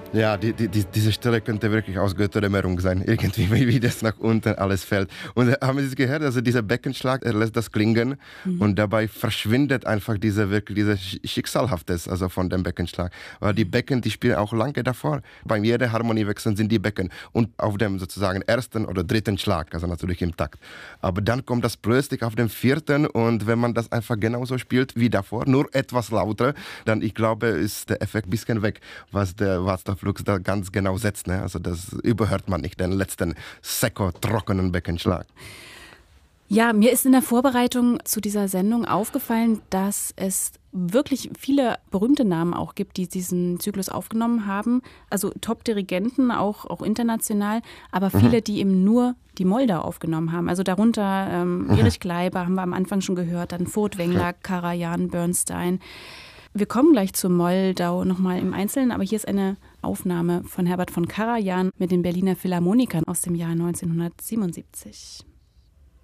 Ja, diese Stelle könnte wirklich aus Götterdämmerung sein, irgendwie, wie das nach unten alles fällt. Und haben Sie es gehört, also dieser Beckenschlag, er lässt das klingen und dabei verschwindet einfach diese Schicksalhaftes, also von dem Beckenschlag. Weil die Becken, die spielen auch lange davor. Bei jedem Harmoniewechsel sind die Becken und auf dem sozusagen ersten oder dritten Schlag, also natürlich im Takt. Aber dann kommt das plötzlich auf den vierten und wenn man das einfach genauso spielt wie davor, nur etwas lauter, dann ich glaube, ist der Effekt ein bisschen weg, was der Flux da ganz genau setzt. Ne? Also das überhört man nicht, den letzten trockenen Beckenschlag. Ja, mir ist in der Vorbereitung zu dieser Sendung aufgefallen, dass es wirklich viele berühmte Namen auch gibt, die diesen Zyklus aufgenommen haben. Also Top-Dirigenten, auch international, aber viele, die eben nur die Moldau aufgenommen haben. Also darunter Erich Kleiber haben wir am Anfang schon gehört, dann Furtwängler, Karajan, Bernstein. Wir kommen gleich zur Moldau nochmal im Einzelnen, aber hier ist eine Aufnahme von Herbert von Karajan mit den Berliner Philharmonikern aus dem Jahr 1977.